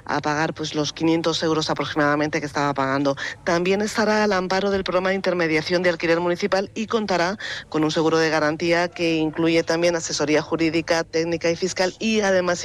a pagar pues los 500 euros aproximadamente que estaba pagando. También estará al amparo del programa de intermediación de alquiler municipal y contará con un seguro de garantía que incluye también asesoría jurídica, técnica y fiscal y además